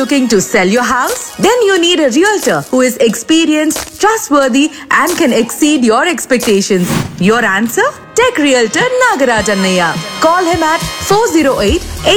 looking to sell your house? Then you need a realtor who is experienced, trustworthy, and can exceed your expectations. Your answer? Tech Realtor Nagaraj Annaiya. Call him at 408